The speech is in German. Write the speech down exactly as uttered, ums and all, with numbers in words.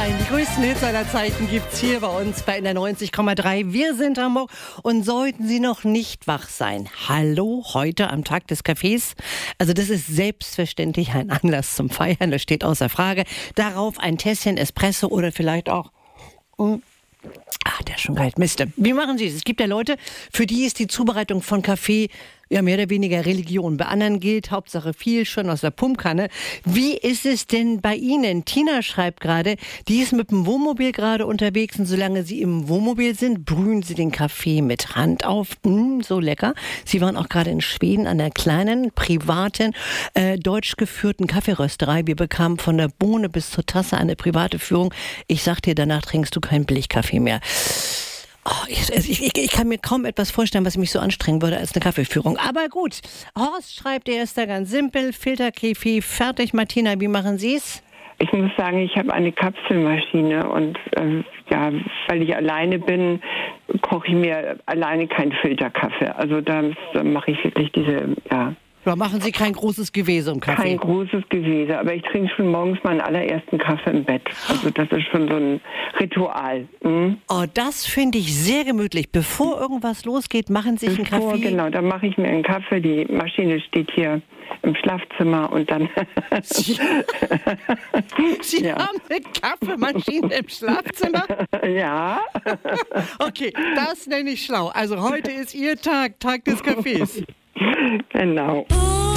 sein. Die größten Hits aller Zeiten gibt's hier bei uns bei N R neunzig Komma drei. Wir sind Hamburg und sollten Sie noch nicht wach sein. Hallo, heute am Tag des Kaffees. Also das ist selbstverständlich ein Anlass zum Feiern, das steht außer Frage. Darauf ein Tässchen Espresso oder vielleicht auch... Mm, Ach, der ist schon kalt. Mist. Wie machen Sie es? Es gibt ja Leute, für die ist die Zubereitung von Kaffee ja mehr oder weniger Religion. Bei anderen gilt Hauptsache viel, schon aus der Pumpkanne. Wie ist es denn bei Ihnen? Tina schreibt gerade, die ist mit dem Wohnmobil gerade unterwegs und solange Sie im Wohnmobil sind, brühen Sie den Kaffee mit Hand auf. Mm, so lecker. Sie waren auch gerade in Schweden an einer kleinen, privaten, äh, deutsch geführten Kaffeerösterei. Wir bekamen von der Bohne bis zur Tasse eine private Führung. Ich sag dir, danach trinkst du keinen Billigkaffee mehr. Oh, ich, ich, ich kann mir kaum etwas vorstellen, was mich so anstrengen würde als eine Kaffeeführung. Aber gut, Horst schreibt, er ist da ganz simpel. Filterkaffee fertig. Martina, wie machen Sie es? Ich muss sagen, ich habe eine Kapselmaschine und äh, ja, weil ich alleine bin, koche ich mir alleine keinen Filterkaffee. Also da, da mache ich wirklich diese, ja... Da machen Sie kein großes Gewese im Kaffee? Kein großes Gewese, aber ich trinke schon morgens meinen allerersten Kaffee im Bett. Also das ist schon so ein Ritual. Mhm. Oh, das finde ich sehr gemütlich. Bevor irgendwas losgeht, machen Sie sich einen Bevor, Kaffee? Genau, dann mache ich mir einen Kaffee. Die Maschine steht hier im Schlafzimmer und dann... Sie, Sie Ja. haben eine Kaffeemaschine im Schlafzimmer? Ja. Okay, das nenne ich schlau. Also heute ist Ihr Tag, Tag des Kaffees. Genau.